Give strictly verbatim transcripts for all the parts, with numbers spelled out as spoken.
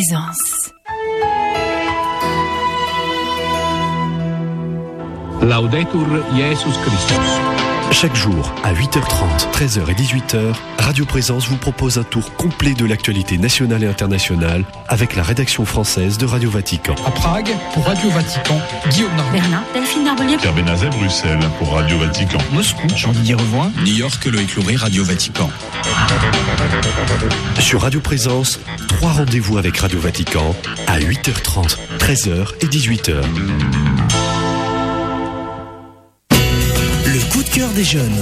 Présence. Laudetur Jesus Christus. Chaque jour, à huit heures trente, treize heures et dix-huit heures, Radio Présence vous propose un tour complet de l'actualité nationale et internationale avec la rédaction française de Radio Vatican. À Prague, pour Radio Vatican, Guillaume Narbonnier. Berlin, Delphine Narbonnier. Pierre Benazet, Bruxelles, pour Radio Vatican. Moscou, Jean-Didier Revoin. New York, Loïc Lauré, Radio Vatican. Sur Radio Présence, trois rendez-vous avec Radio Vatican à huit heures trente, treize heures et dix-huit heures. Le coup de cœur des jeunes.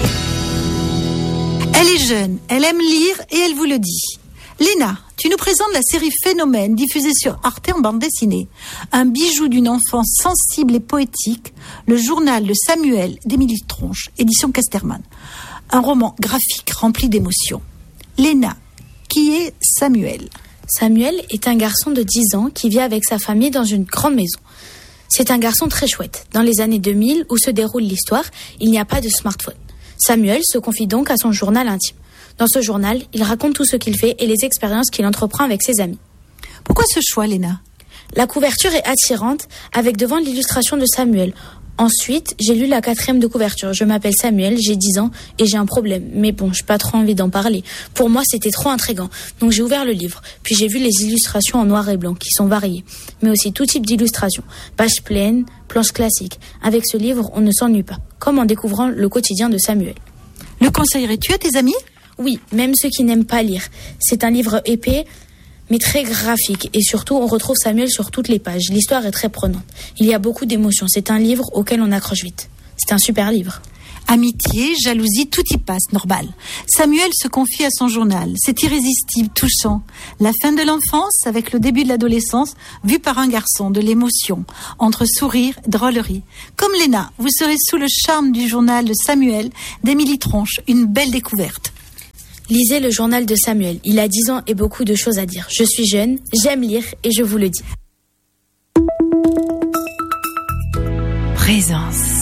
Elle est jeune, elle aime lire et elle vous le dit. Léna, tu nous présentes la série Phénomène diffusée sur Arte en bande dessinée. Un bijou d'une enfance sensible et poétique, le journal de Samuel d'Émilie Tronche, édition Casterman. Un roman graphique rempli d'émotions. Léna, qui est Samuel ? Samuel est un garçon de dix ans qui vit avec sa famille dans une grande maison. C'est un garçon très chouette. Dans les années deux mille, où se déroule l'histoire, il n'y a pas de smartphone. Samuel se confie donc à son journal intime. Dans ce journal, il raconte tout ce qu'il fait et les expériences qu'il entreprend avec ses amis. Pourquoi ce choix, Léna ? La couverture est attirante, avec devant l'illustration de Samuel. Ensuite, j'ai lu la quatrième de couverture. Je m'appelle Samuel, j'ai dix ans et j'ai un problème. Mais bon, j'ai pas trop envie d'en parler. Pour moi, c'était trop intriguant. Donc j'ai ouvert le livre. Puis j'ai vu les illustrations en noir et blanc, qui sont variées. Mais aussi tout type d'illustrations. Pages pleines, planches classiques. Avec ce livre, on ne s'ennuie pas. Comme en découvrant le quotidien de Samuel. Le conseillerais-tu à tes amis ? Oui, même ceux qui n'aiment pas lire. C'est un livre épais, mais très graphique. Et surtout, on retrouve Samuel sur toutes les pages. L'histoire est très prenante. Il y a beaucoup d'émotions. C'est un livre auquel on accroche vite. C'est un super livre. Amitié, jalousie, tout y passe, normal. Samuel se confie à son journal. C'est irrésistible, touchant. La fin de l'enfance avec le début de l'adolescence, vu par un garçon, de l'émotion, entre sourire et drôlerie. Comme Léna, vous serez sous le charme du journal de Samuel d'Émilie Tronche. Une belle découverte. Lisez le journal de Samuel. Il a dix ans et beaucoup de choses à dire. Je suis jeune, j'aime lire et je vous le dis. Présence.